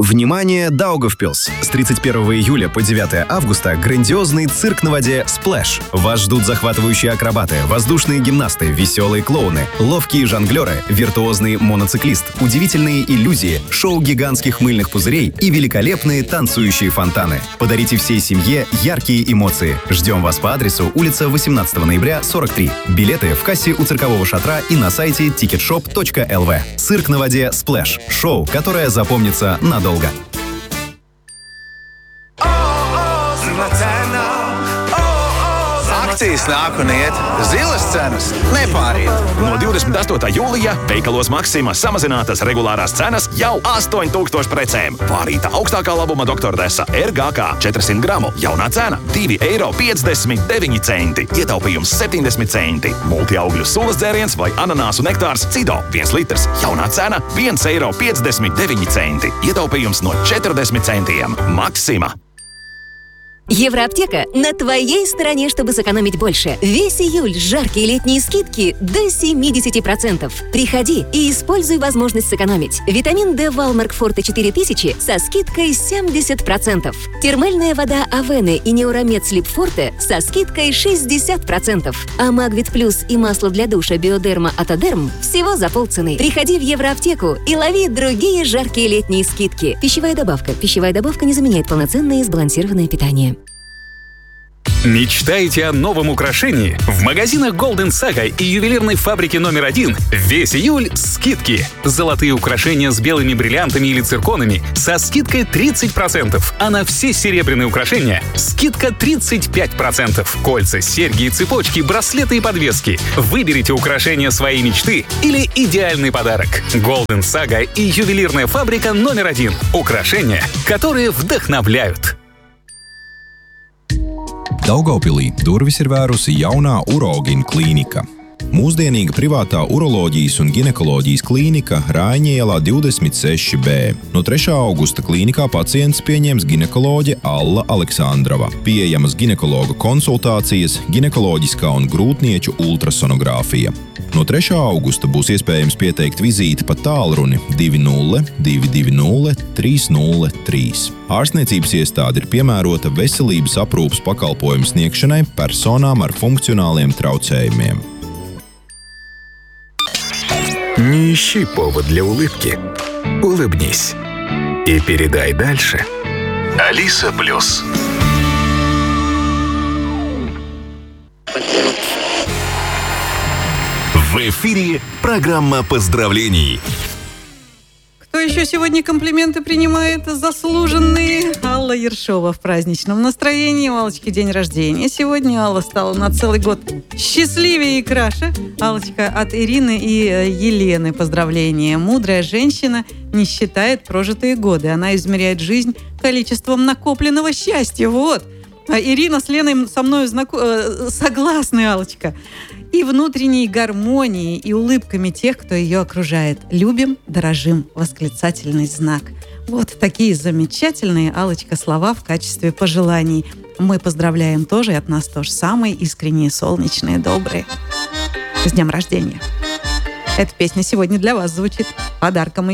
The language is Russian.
Внимание, Даугавпилс! С 31 июля по 9 августа грандиозный цирк на воде «Сплэш». Вас ждут захватывающие акробаты, воздушные гимнасты, веселые клоуны, ловкие жонглеры, виртуозный моноциклист, удивительные иллюзии, шоу гигантских мыльных пузырей и великолепные танцующие фонтаны. Подарите всей семье яркие эмоции. Ждем вас по адресу улица 18 ноября, 43. Билеты в кассе у циркового шатра и на сайте ticketshop.lv. Цирк на воде «Сплэш». Шоу, которое запомнится надолго. Akcijas nāk un iet, zilas cenas nepāriet. No 28. jūlija veikalos Maxima samazinātas regulārās cenas jau 8000 precēm. Pārīta augstākā labuma Dr. Desa RGK 400 gramu. Jaunā cena - 2,59 eiro. Ietaupījums 70 centi. Multiaugļu sulas dzēriens vai ananāsu nektārs Cido 1 litrs. Jaunā cena - 1,59 eiro. Ietaupījums no 40 centiem. Maxima. Евроаптека на твоей стороне, чтобы сэкономить больше. Весь июль жаркие летние скидки до 70%. Приходи и используй возможность сэкономить. Витамин D Валмарк Форте 4000 со скидкой 70%. Термальная вода Авены и Неуромед Слип Форте со скидкой 60%. А Магвит Плюс и масло для душа Биодерма Атодерм всего за полцены. Приходи в Евроаптеку и лови другие жаркие летние скидки. Пищевая добавка. Пищевая добавка не заменяет полноценное и сбалансированное питание. Мечтаете о новом украшении? В магазинах Golden Saga и ювелирной фабрике номер 1 весь июль скидки. Золотые украшения с белыми бриллиантами или цирконами со скидкой 30%, а на все серебряные украшения скидка 35%. Кольца, серьги и цепочки, браслеты и подвески. Выберите украшения своей мечты или идеальный подарок. Golden Saga и ювелирная фабрика номер 1. Украшения, которые вдохновляют. Daugavpilī durvis ir vērusi jaunā uroloģija klīnika. Mūsdienīga privātā uroloģijas un ginekoloģijas klīnika Raiņa ielā 26B. No 3. augusta klīnikā pacients pieņems ginekoloģe Alla Aleksandrova. Pieejamas ginekologa konsultācijas, ginekoloģiskā un grūtnieču ultrasonogrāfija. No 3. augusta būs iespējams pieteikt vizīti pa tālruni 20 220 303. Ārstniecības iestāde ir piemērota veselības aprūpes pakalpojumu sniegšanai personām ar funkcionāliem traucējumiem. Не ищи повод для улыбки. Улыбнись. И передай дальше. Алиса Плюс. В эфире программа поздравлений. Кто еще сегодня комплименты принимает заслуженные? Алла Ершова в праздничном настроении. У Аллочки день рождения сегодня. Алла стала на целый год счастливее и краше. Аллочка, от Ирины и Елены поздравления. Мудрая женщина не считает прожитые годы. Она измеряет жизнь количеством накопленного счастья. Вот. А Ирина с Леной со мной согласны, Аллочка. И внутренней гармонией, и улыбками тех, кто ее окружает. Любим, дорожим. Восклицательный знак. Вот такие замечательные, Аллочка, слова в качестве пожеланий. Мы поздравляем тоже, и от нас тоже самые искренние, солнечные, добрые. С днем рождения. Эта песня сегодня для вас звучит подарком.